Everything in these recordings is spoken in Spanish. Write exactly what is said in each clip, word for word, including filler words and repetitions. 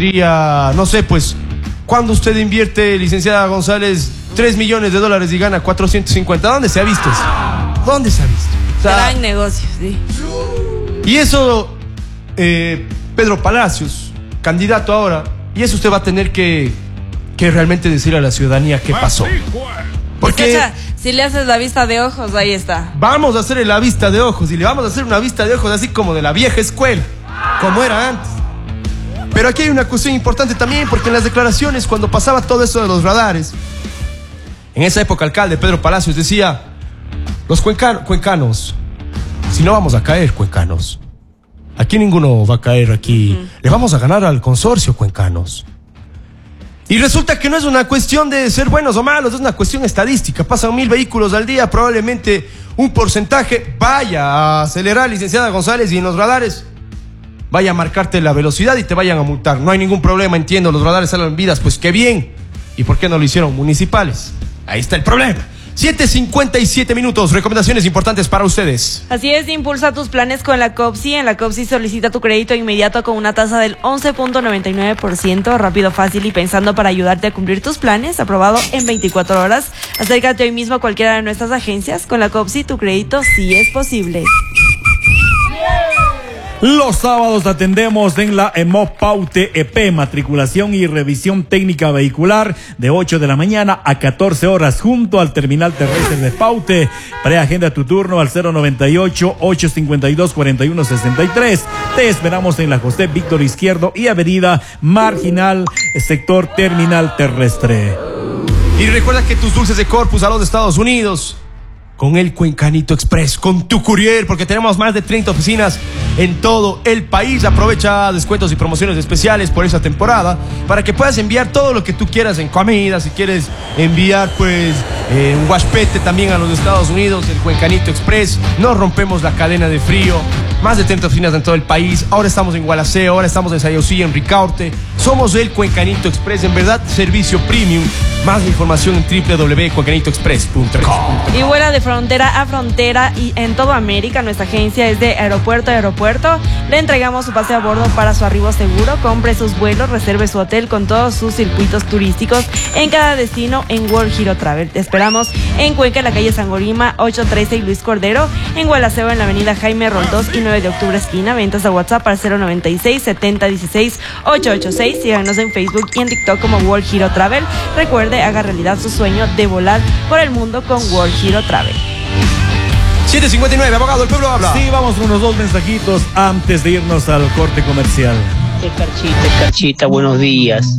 diría, no sé, pues, ¿cuándo usted invierte, licenciada González, tres millones de dólares y gana cuatrocientos cincuenta? ¿Dónde se ha visto eso? ¿Dónde se ha visto? O sea, gran negocio, sí. Y eso, eh, Pedro Palacios, candidato ahora, y eso usted va a tener que, que realmente decir a la ciudadanía qué pasó. Porque Escucha, si le haces la vista de ojos, ahí está. vamos a hacerle la vista de ojos y le vamos a hacer una vista de ojos así como de la vieja escuela, como era antes. Pero aquí hay una cuestión importante también, porque en las declaraciones, cuando pasaba todo eso de los radares, en esa época alcalde Pedro Palacios decía, los cuencanos, cuencanos, si no vamos a caer, cuencanos, aquí ninguno va a caer aquí, uh-huh. Le vamos a ganar al consorcio, cuencanos. Y resulta que no es una cuestión de ser buenos o malos, es una cuestión estadística. Pasan mil vehículos al día, probablemente un porcentaje vaya a acelerar, licenciada González, y en los radares vaya a marcarte la velocidad y te vayan a multar. No hay ningún problema, entiendo, los radares salvan vidas, pues qué bien. ¿Y por qué no lo hicieron municipales? Ahí está el problema. siete cincuenta y siete minutos, recomendaciones importantes para ustedes. Así es, impulsa tus planes con la COPSI. En la COPSI solicita tu crédito inmediato con una tasa del once punto noventa y nueve por ciento, rápido, fácil y pensando para ayudarte a cumplir tus planes, aprobado en veinticuatro horas. Acércate hoy mismo a cualquiera de nuestras agencias. Con la COPSI tu crédito sí es posible. Los sábados atendemos en la EMOP Paute E P, matriculación y revisión técnica vehicular de ocho de la mañana a catorce horas junto al terminal terrestre de Paute. Preagenda tu turno al cero noventa y ocho, ocho cincuenta y dos, cuarenta y uno sesenta y tres. Te esperamos en la José Víctor Izquierdo y Avenida Marginal, sector terminal terrestre. Y recuerda que tus dulces de Corpus a los Estados Unidos con el Cuencanito Express, con tu courier, porque tenemos más de treinta oficinas en todo el país. Aprovecha descuentos y promociones especiales por esa temporada para que puedas enviar todo lo que tú quieras en comida. Si quieres enviar pues eh, un guachpete también a los Estados Unidos, el Cuencanito Express. No rompemos la cadena de frío. Más de treinta oficinas en todo el país. Ahora estamos en Gualaceo, ahora estamos en Sayosí, en Ricaurte. Somos el Cuencanito Express, en verdad, servicio premium. Más información en doble u doble u doble u punto cuencanito express punto com. Y vuela de frontera a frontera y en toda América. Nuestra agencia es de aeropuerto a aeropuerto. Le entregamos su pase a bordo para su arribo seguro. Compre sus vuelos, reserve su hotel con todos sus circuitos turísticos en cada destino en World Hero Travel. Te esperamos en Cuenca, en la calle San Gorima, ochocientos trece y Luis Cordero. En Gualaceo, en la avenida Jaime Roldós y nueve de octubre esquina. Ventas a WhatsApp al cero noventa y seis, setenta dieciséis, ochocientos ochenta y seis. Síganos en Facebook y en TikTok como World Hero Travel. Recuerde, haga realidad su sueño de volar por el mundo con World Hero Travel. siete cincuenta y nueve, abogado, el pueblo habla. Sí, vamos con unos dos mensajitos antes de irnos al corte comercial. Carchita, Carchita, buenos días.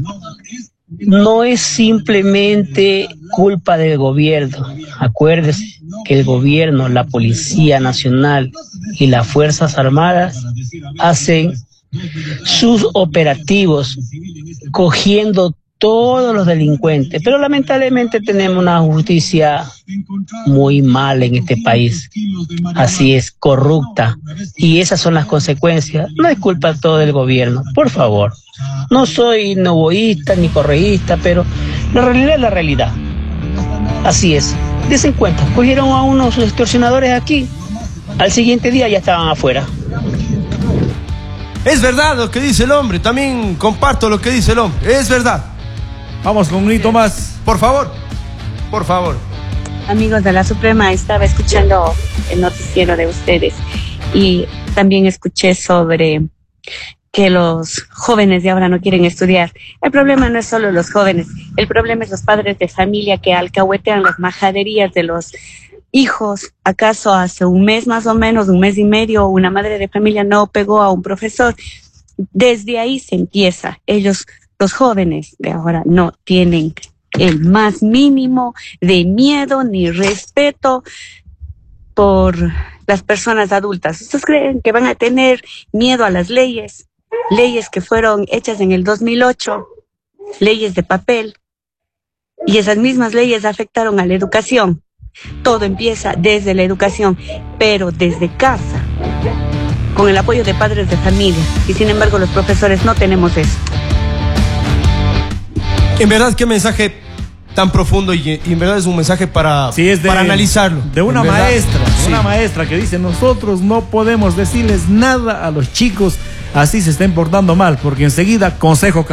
No es simplemente culpa del gobierno. Acuérdese que el gobierno, la Policía Nacional y las Fuerzas Armadas hacen sus operativos cogiendo todos los delincuentes, pero lamentablemente tenemos una justicia muy mala en este país, así es, corrupta, y esas son las consecuencias. No es culpa todo del gobierno, por favor. No soy novoísta ni correísta, pero la realidad es la realidad. Así es, desen cuenta, cogieron a unos extorsionadores aquí, al siguiente día ya estaban afuera. Es verdad lo que dice el hombre, también comparto lo que dice el hombre, es verdad. Vamos con un hito más. Por favor, por favor. Amigos de la Suprema, estaba escuchando el noticiero de ustedes y también escuché sobre que los jóvenes de ahora no quieren estudiar. El problema no es solo los jóvenes, el problema es los padres de familia que alcahuetean las majaderías de los hijos. ¿Acaso hace un mes más o menos, un mes y medio, una madre de familia no pegó a un profesor? Desde ahí se empieza. Ellos, los jóvenes de ahora, no tienen el más mínimo de miedo ni respeto por las personas adultas. ¿Ustedes creen que van a tener miedo a las leyes? Leyes que fueron hechas en el dos mil ocho, leyes de papel, y esas mismas leyes afectaron a la educación. Todo empieza desde la educación, pero desde casa, con el apoyo de padres de familia, y sin embargo los profesores no tenemos eso. En verdad, qué mensaje tan profundo, y, y en verdad es un mensaje para, sí, es de, para analizarlo. De una maestra, sí. una maestra que dice: nosotros no podemos decirles nada a los chicos así se estén portando mal, porque enseguida consejo